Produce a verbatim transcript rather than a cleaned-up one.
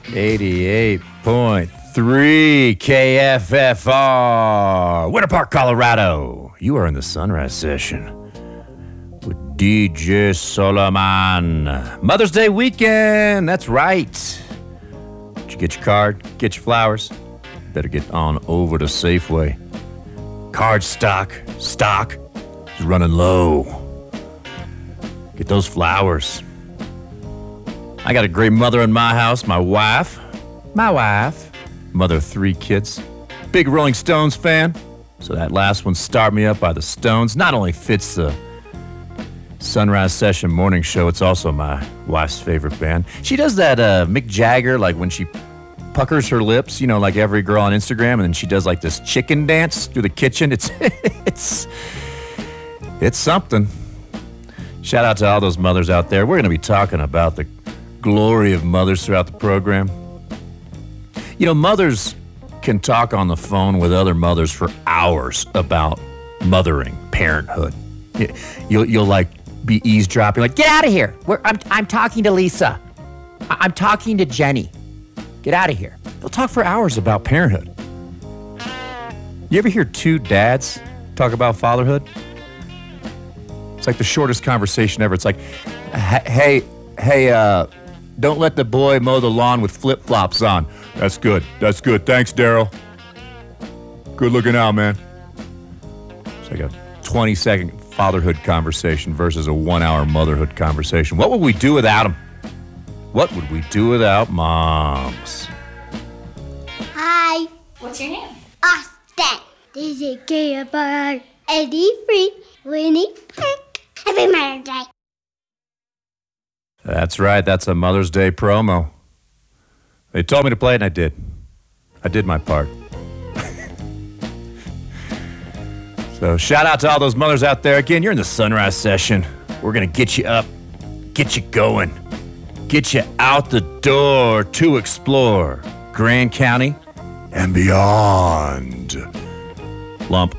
eighty-eight point three K F F R, Winter Park, Colorado. You are in the Sunrise Session with D J Solomon. Mother's Day weekend, that's right. Did you get your card? Get your flowers? Better get on over to Safeway. Card stock, stock is running low. Get those flowers. I got a great mother in my house, my wife. My wife. Mother of three kids. Big Rolling Stones fan. So that last one, Start Me Up by the Stones, not only fits the Sunrise Session morning show, it's also my wife's favorite band. She does that uh, Mick Jagger, like when she puckers her lips, you know, like every girl on Instagram, and then she does like this chicken dance through the kitchen. It's it's it's something. Shout out to all those mothers out there. We're going to be talking about the glory of mothers throughout the program. You know, mothers can talk on the phone with other mothers for hours about mothering, parenthood. You'll you'll like be eavesdropping, like, get out of here. We're, I'm I'm talking to Lisa. I- I'm talking to Jenny. Get out of here. They'll talk for hours about parenthood. You ever hear two dads talk about fatherhood? It's like the shortest conversation ever. It's like, hey, hey, uh, don't let the boy mow the lawn with flip-flops on. That's good. That's good. Thanks, Daryl. Good looking out, man. It's like a twenty-second fatherhood conversation versus a one-hour motherhood conversation. What would we do without them? What would we do without moms? Hi. What's your name? Austin. This is K F R Eddie Free Winnie Pink. Happy Mother's Day. That's right. That's a Mother's Day promo. They told me to play it, and I did. I did my part. So shout out to all those mothers out there. Again, you're in the Sunrise Session. We're going to get you up, get you going, get you out the door to explore Grand County and beyond. Lump.